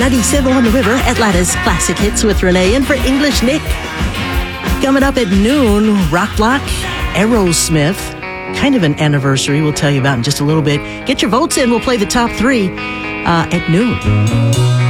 97 on the River, Atlanta's classic hits with Renee and for English Nick. Coming up at noon, Rock Block, Aerosmith. Kind of an anniversary we'll tell you about in just a little bit. Get your votes in. We'll play the top three at noon.